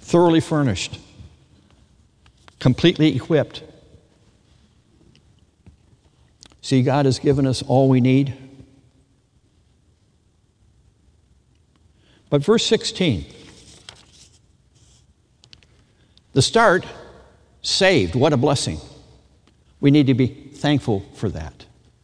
thoroughly furnished, completely equipped. See, God has given us all we need. But verse 16, the start, saved. What a blessing. We need to be thankful for that.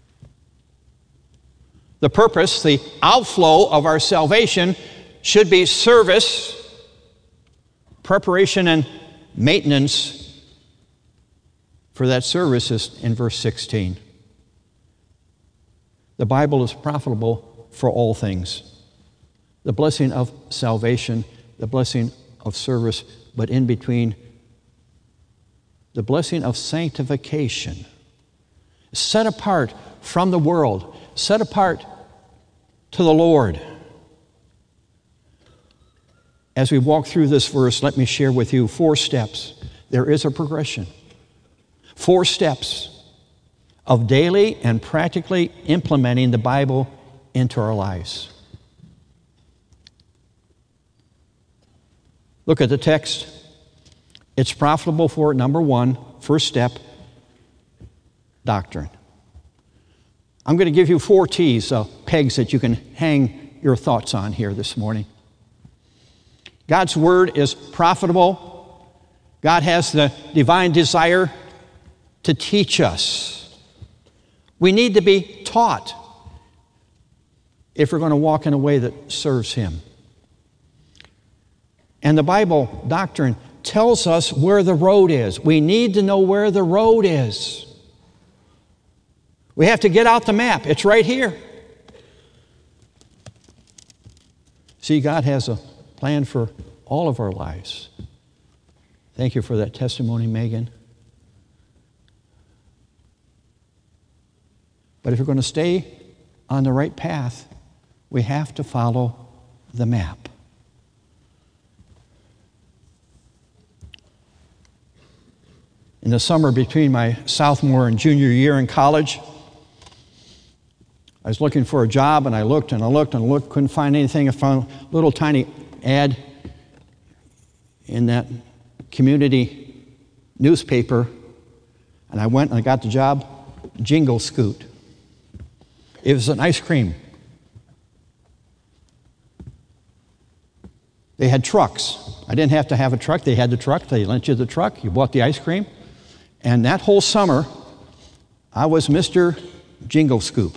The purpose, the outflow of our salvation should be service, preparation, and maintenance for that service is in verse 16. The Bible is profitable for all things. The blessing of salvation, the blessing of service, but in between, the blessing of sanctification. Set apart from the world, set apart to the Lord. As we walk through this verse, let me share with you 4 steps. There is a progression. 4 steps of daily and practically implementing the Bible into our lives. Look at the text. It's profitable for, number 1, first step, doctrine. I'm going to give you 4 T's, pegs that you can hang your thoughts on here this morning. God's Word is profitable. God has the divine desire to teach us. We need to be taught if we're going to walk in a way that serves Him. And the Bible doctrine tells us where the road is. We need to know where the road is. We have to get out the map. It's right here. See, God has a plan for all of our lives. Thank you for that testimony, Megan. But if we're going to stay on the right path, we have to follow the map. In the summer between my sophomore and junior year in college, I was looking for a job, and I looked and I looked and looked, couldn't find anything. I found a little tiny ad in that community newspaper, and I went and I got the job, Jingle Scoot. It was an ice cream. They had trucks. I didn't have to have a truck. They had the truck. They lent you the truck. You bought the ice cream. And that whole summer, I was Mr. Jingle Scoop.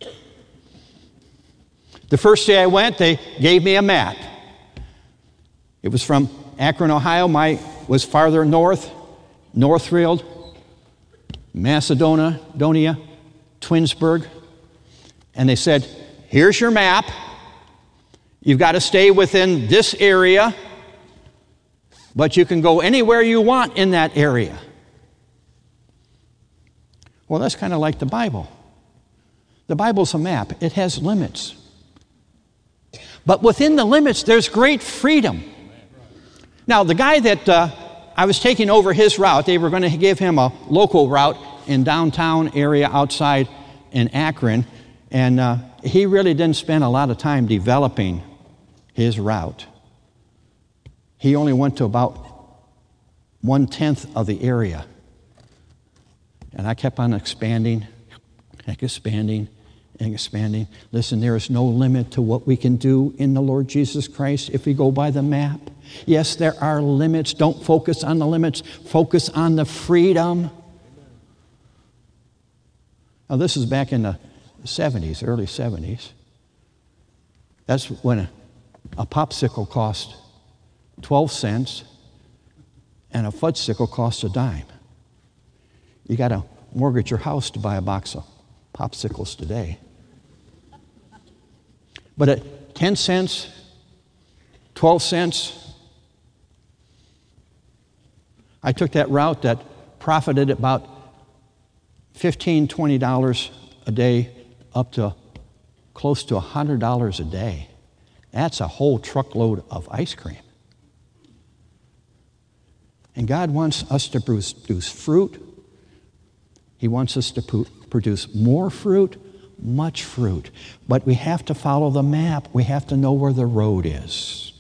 The first day I went, they gave me a map. It was from Akron, Ohio. Was farther north, Northfield, Macedonia, Twinsburg. And they said, here's your map. You've got to stay within this area, but you can go anywhere you want in that area. Well, that's kind of like the Bible. The Bible's a map. It has limits. But within the limits, there's great freedom. Now, the guy that I was taking over his route, they were going to give him a local route in downtown area outside in Akron, and he really didn't spend a lot of time developing his route. He only went to about 1/10 of the area. And I kept on expanding. Listen, there is no limit to what we can do in the Lord Jesus Christ if we go by the map. Yes, there are limits. Don't focus on the limits. Focus on the freedom. Now, this is back in the 70s, early 70s. That's when a popsicle cost 12 cents and a fudgesicle cost a dime. You got to mortgage your house to buy a box of popsicles today. But at 10 cents, 12 cents, I took that route that profited about $15, $20 a day up to close to $100 a day. That's a whole truckload of ice cream. And God wants us to produce fruit. He wants us to produce more fruit, much fruit. But we have to follow the map. We have to know where the road is.